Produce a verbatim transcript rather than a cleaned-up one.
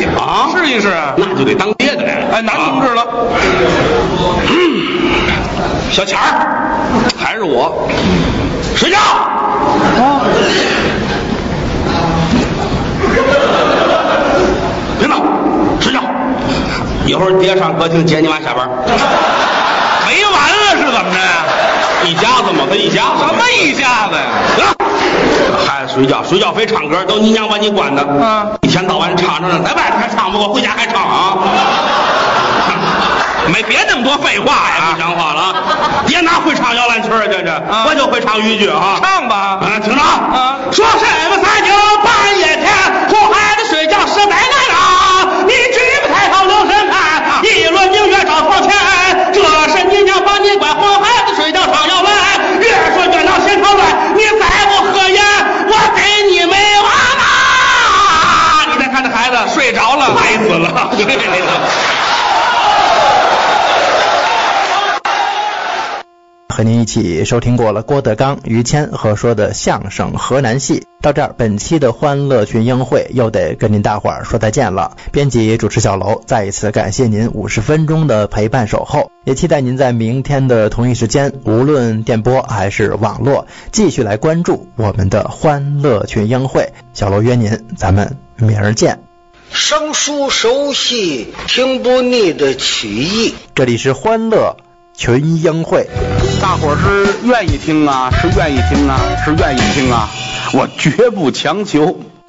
去啊！ 试一试啊， 那就得当爹的来了。 哎，男同志了， 嗯，小钱儿， 还是我睡觉。 啊？ 别闹，睡觉。一会儿爹上歌厅接你妈下班。 没完了是怎么着呀？ 一家子嘛，他一家子。 什么一家子呀？ 啊！孩子睡觉，睡觉非唱歌，都你娘把你管的。 嗯， 一天到晚唱着呢，在外头还唱不过，回家还唱啊。 没别那么多废话呀！ 不像话了啊！爹哪会唱摇篮曲儿？这这， 啊我就会唱豫剧啊。 唱吧。 啊，听着啊， 说什么三更半夜天，哄孩子睡觉实在难啊！你举不抬头留神看，一轮明月照床前，这是你娘把你管，哄孩子睡觉唱摇篮，越说越闹嫌吵乱，你再不合眼，我给你没完啦！你再看这孩子睡着了， 累死了，对对对。 和您一起收听过了郭德纲、于谦合说的相声河南戏。到这儿，本期的欢乐群英会又得跟您大伙儿说再见了。编辑主持小楼再一次感谢您五十分钟的陪伴守候，也期待您在明天的同一时间，无论电波还是网络，继续来关注我们的欢乐群英会。小楼约您，咱们明儿见。 生疏熟悉，听不腻的曲艺。 这里是欢乐群英会。 大伙儿是愿意听啊，是愿意听啊，是愿意听啊，我绝不强求。